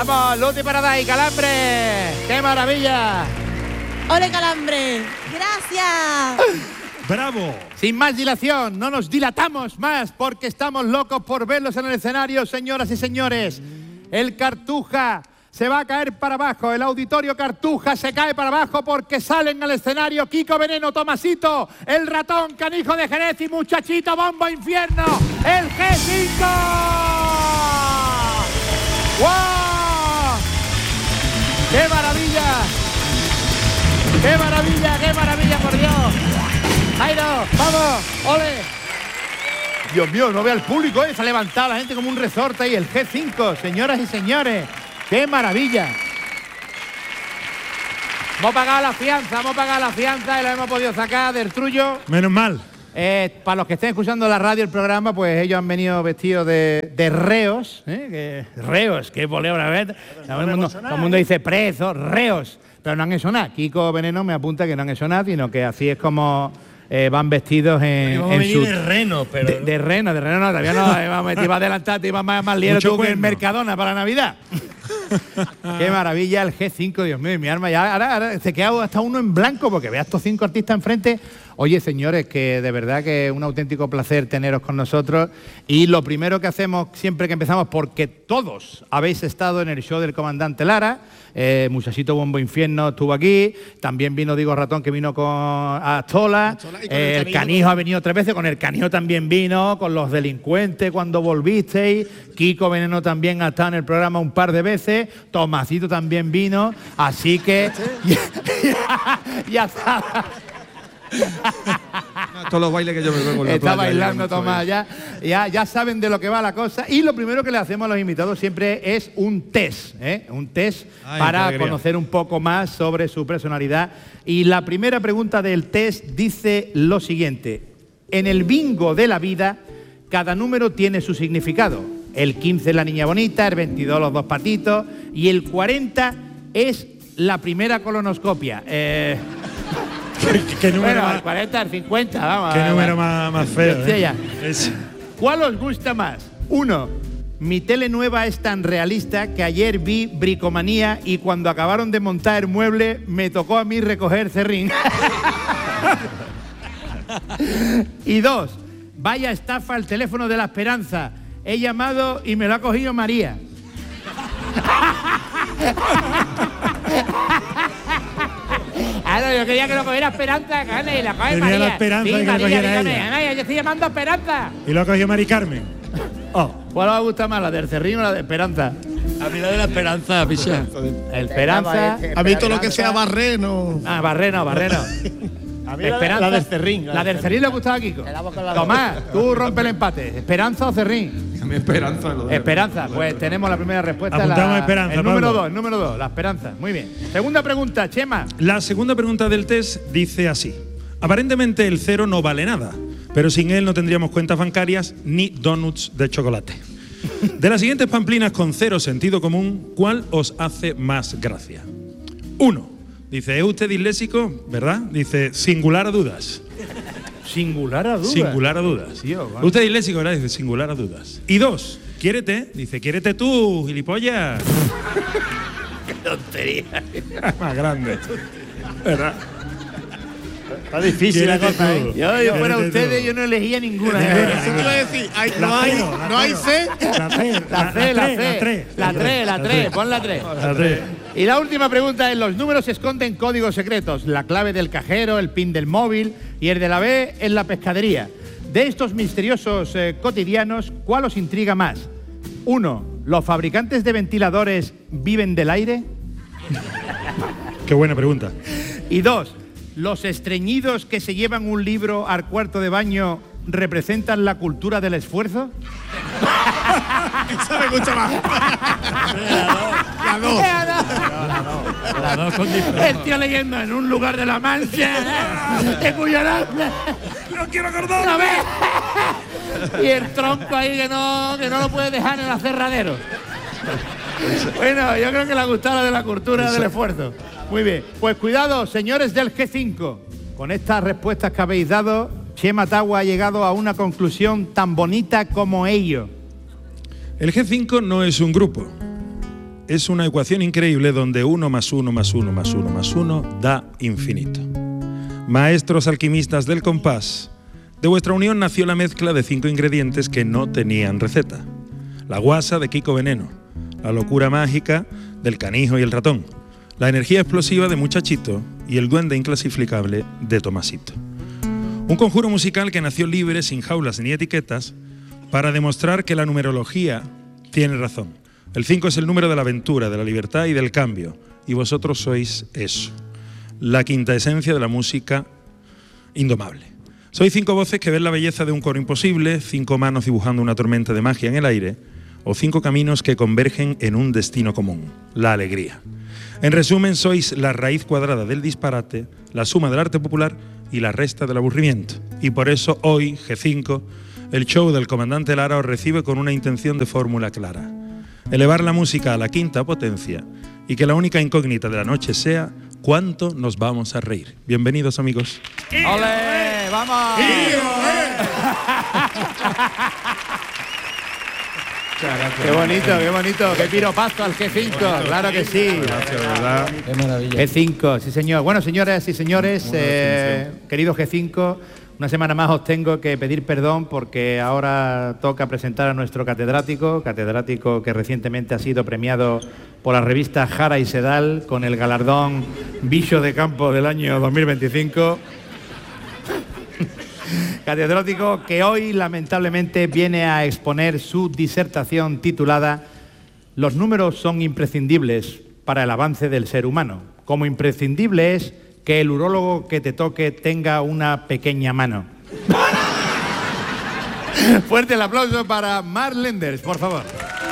Vamos, Luti Paradise, Calambre. ¡Qué maravilla! ¡Ole, Calambre! ¡Gracias! ¡Bravo! Sin más dilación, no nos dilatamos más porque estamos locos por verlos en el escenario, señoras y señores. El Cartuja se va a caer para abajo, el auditorio Cartuja se cae para abajo porque salen al escenario Kiko Veneno, Tomasito, el Ratón, Canijo de Jerez y Muchachito Bombo Infierno, el G5. ¡Wow! ¡Qué maravilla! ¡Qué maravilla, qué maravilla, por Dios! ¡Jairo, vamos! ¡Ole! Dios mío, no vea al público, se ha levantado la gente como un resorte y el G5, señoras y señores. ¡Qué maravilla! Hemos pagado la fianza y la hemos podido sacar del trullo. Menos mal. Para los que estén escuchando la radio, el programa, pues ellos han venido vestidos de reos. Reos, qué boleo una vez. Todo el mundo dice presos, reos. Pero no han hecho nada. Kiko Veneno me apunta que no han hecho nada, sino que así es como van vestidos en su... de reno, pero... De reno, no, todavía no. Te iba a adelantar, te iba más liero tú que el Mercadona para Navidad. Qué maravilla el G5, Dios mío, mi alma. Ya, ahora se queda hasta uno en blanco porque ve a estos 5 artistas enfrente. Oye, señores, que de verdad que es un auténtico placer teneros con nosotros. Y lo primero que hacemos siempre que empezamos, porque todos habéis estado en el show del Comandante Lara, Muchachito Bombo Infierno estuvo aquí, también vino Diego Ratón, que vino con Astola, el Canijo ha venido 3 veces, con el Canijo también vino, con los delincuentes cuando volvisteis, Kiko Veneno también ha estado en el programa un par de veces, Tomasito también vino, así que ya está. Todos los bailes que yo me veo con la está playa, bailando Tomás, ya saben de lo que va la cosa. Y lo primero que le hacemos a los invitados siempre es un test, para conocer un poco más sobre su personalidad. Y la primera pregunta del test dice lo siguiente: en el bingo de la vida, cada número tiene su significado. El 15 es la niña bonita, el 22 los 2 patitos y el 40 es la primera colonoscopia. ¿Qué número bueno, más? el 40, el 50, vamos. ¿Qué número más feo? ¿Cuál os gusta más? 1. Mi tele nueva es tan realista que ayer vi Bricomanía y cuando acabaron de montar el mueble me tocó a mí recoger Cerrín. Y 2. Vaya estafa el teléfono de la Esperanza. He llamado y me lo ha cogido María. Yo quería que lo cogiera Esperanza, Carmen, y la coge Tenía María. la esperanza sí, de que María, lo cogiera dígame, ella. María, yo estoy llamando a Esperanza. Y lo ha cogido Mari Carmen. ¿Cuál os gusta más, la del Cerrín o la de Esperanza? A mí la de la Esperanza, picha. El Esperanza. ¿Has visto lo que sea Barreno? Barreno. A mí Esperanza. la del Cerrín. La del Cerrín le gustaba a Kiko. Tomás, tú rompe el empate. ¿Esperanza o Cerrín? A mí Esperanza. Esperanza. Pues tenemos la primera respuesta. Apuntamos Esperanza, el número Pablo. 2, número 2, la Esperanza. Muy bien. Segunda pregunta, Chema. La segunda pregunta del test dice así: aparentemente el 0 no vale nada, pero sin él no tendríamos cuentas bancarias ni donuts de chocolate. De las siguientes pamplinas con 0 sentido común, ¿cuál os hace más gracia? 1. Dice, ¿es usted disléxico? ¿Verdad? Dice, singular a dudas. Singular a dudas. Singular a dudas. Tío, bueno. Usted es disléxico, ¿verdad? Dice, singular a dudas. Y 2. ¿Quiérete? Dice, quiérete tú, gilipollas. Qué tontería. Más grande. ¿Verdad? Está difícil la cosa, ¿eh? Yo fuera ustedes, yo no elegía ninguna. Eso te iba a decir. No hay C. La 3, pon la 3. Y la última pregunta es, los números esconden códigos secretos, la clave del cajero, el pin del móvil y el de la B en la pescadería. De estos misteriosos cotidianos, ¿cuál os intriga más? 1. ¿Los fabricantes de ventiladores viven del aire? Qué buena pregunta. Y 2. ¿Los estreñidos que se llevan un libro al cuarto de baño representan la cultura del esfuerzo? Eso me gusta más. La 2 con diferencia. El tío leyendo en un lugar de la Mancha, de cuyo nombre ¡No quiero acordar! no ve. Y el tronco ahí que no lo puede dejar en el aserradero. Bueno, yo creo que le ha gustado la de la cultura del esfuerzo. Muy bien, pues cuidado, señores del G5. Con estas respuestas que habéis dado, Chema Tagua ha llegado a una conclusión tan bonita como ello. El G5 no es un grupo, es una ecuación increíble donde 1 más 1 más 1 más 1 más 1 da infinito. Maestros alquimistas del compás, de vuestra unión nació la mezcla de 5 ingredientes que no tenían receta. La guasa de Kiko Veneno, la locura mágica del Canijo y el Ratón, la energía explosiva de Muchachito y el duende inclasificable de Tomasito. Un conjuro musical que nació libre, sin jaulas ni etiquetas, para demostrar que la numerología tiene razón. El 5 es el número de la aventura, de la libertad y del cambio, y vosotros sois eso, la quinta esencia de la música indomable. Sois 5 voces que ven la belleza de un coro imposible, 5 manos dibujando una tormenta de magia en el aire, o 5 caminos que convergen en un destino común, la alegría. En resumen, sois la raíz cuadrada del disparate, la suma del arte popular y la resta del aburrimiento. Y por eso hoy, G5, el show del comandante Lara os recibe con una intención de fórmula clara: elevar la música a la quinta potencia y que la única incógnita de la noche sea cuánto nos vamos a reír. Bienvenidos, amigos. ¡Ole! ¡Vamos! Qué bonito, qué piropazo al G5, claro que sí. Gracias, de verdad. Qué maravilla. G5, sí señor. Bueno, señoras y señores, querido G5, una semana más os tengo que pedir perdón porque ahora toca presentar a nuestro catedrático que recientemente ha sido premiado por la revista Jara y Sedal con el galardón Bicho de Campo del año 2025. Catedrático que hoy lamentablemente viene a exponer su disertación titulada «Los números son imprescindibles para el avance del ser humano. Como imprescindible es que el urólogo que te toque tenga una pequeña mano». Fuerte el aplauso para Mark Lenders, por favor.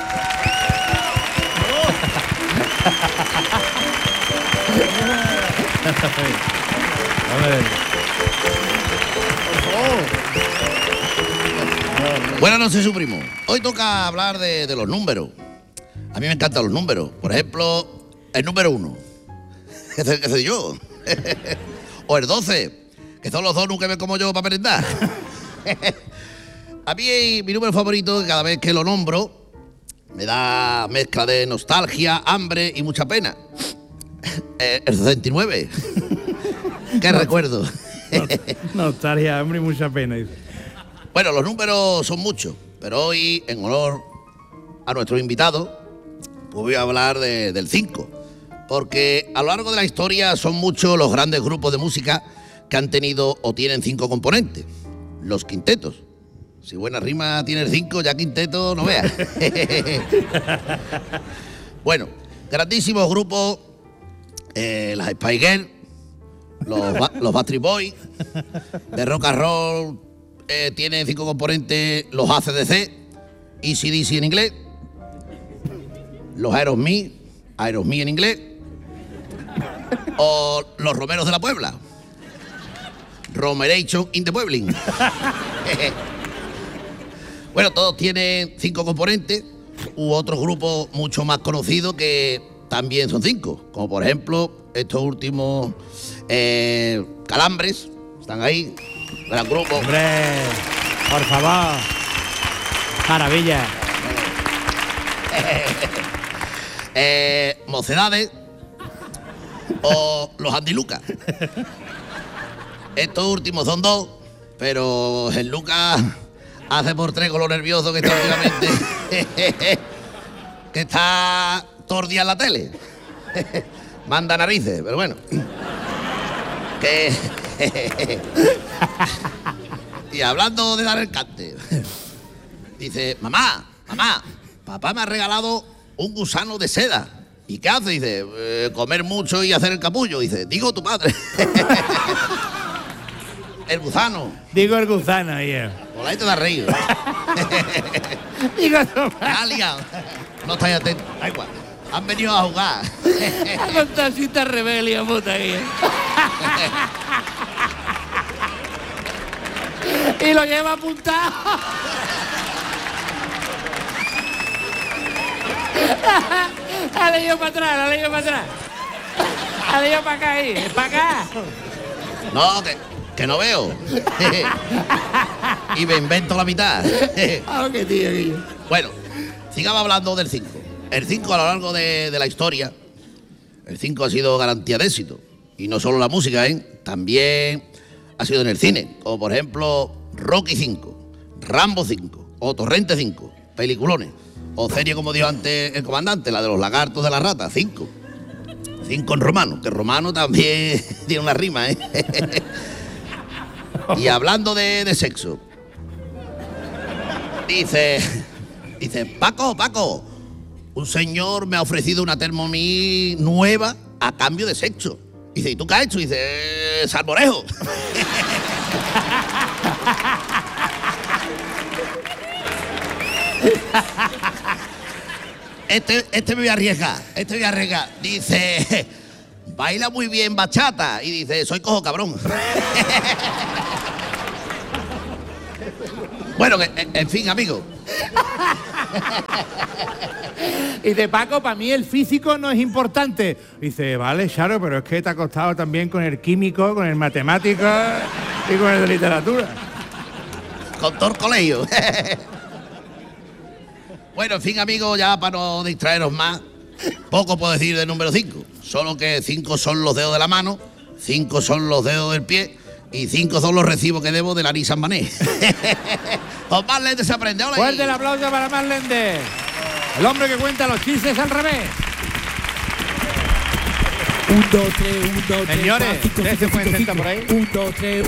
Buenas noches, su primo. Hoy toca hablar de los números. A mí me encantan los números. Por ejemplo, el número 1. Ese soy yo. O el 12, que son los donuts que me como yo para merendar. A mí mi número favorito, cada vez que lo nombro, me da mezcla de nostalgia, hambre y mucha pena. El 69. ¿Qué recuerdo? Nostalgia, hambre y mucha pena. Bueno, los números son muchos, pero hoy, en honor a nuestro invitado, pues voy a hablar del 5. Porque a lo largo de la historia son muchos los grandes grupos de música que han tenido o tienen 5 componentes. Los quintetos. Si buena rima tiene el 5, ya quinteto no veas. Bueno, grandísimos grupos, las Spice Girls, los Backstreet Boys, de rock and roll, tienen 5 componentes, los AC/DC, AC/DC en inglés, los Aerosmith en inglés, o los Romeros de la Puebla, Romeration in the Pueblin. Bueno, todos tienen 5 componentes, u otros grupos mucho más conocidos que también son 5, como por ejemplo estos últimos Calambres, están ahí, gran grupo. Hombre, por favor. Maravilla. Mocedades o los Andy Lucas. Estos últimos son 2, pero el Lucas hace por 3 con lo nervioso que está últimamente. Que está todo el día en la tele. Manda narices, pero bueno. Y hablando de dar el cante, dice: mamá, papá me ha regalado un gusano de seda. ¿Y qué hace? Dice: comer mucho y hacer el capullo. Dice: digo tu padre. El gusano. Digo el gusano, ayer. Por ahí te da reír. Digo tu Me ha liado. No estáis atentos. Da igual. Han venido a jugar. con tacita rebelio, puta guía. Y lo lleva apuntado. Ha leído para atrás, ha leído para atrás. Ha leído para acá ahí, para acá. No, que no veo. Y me invento la mitad. Ah, qué tío, Guillo. Bueno, sigamos hablando del 5. El 5 a lo largo de la historia, el 5 ha sido garantía de éxito. Y no solo la música, también ha sido en el cine. Como por ejemplo Rocky 5, Rambo 5 o Torrente 5, peliculones. O serie, como dijo antes el comandante, la de los lagartos de la rata, 5. 5 en romano, que romano también tiene una rima, Y hablando de sexo, dice, Paco, un señor me ha ofrecido una Thermomix nueva a cambio de sexo. Dice, ¿y tú qué has hecho? Dice, salmorejo. Este me voy a arriesgar, Dice, baila muy bien bachata. Y dice, soy cojo cabrón. Bueno, en fin, amigo. Y de Paco, para mí el físico no es importante. Dice, vale, Charo, pero es que te ha costado también con el químico, con el matemático y con el de literatura. Con todo el colegio. Bueno, en fin, amigos, ya para no distraeros más, poco puedo decir del número 5. Solo que 5 son los dedos de la mano, 5 son los dedos del pie y 5 son los recibos que debo de la Nissan Mané. Con más lentes se aprende. ¡Hola! Fuerte el aplauso para Más Lende, el hombre que cuenta los chistes al revés. 1, 2, 3, 1, 2, 3. Señores, 4, 5, ¿ustedes se 5, pueden 5, sentar por ahí? 1, 2, 3,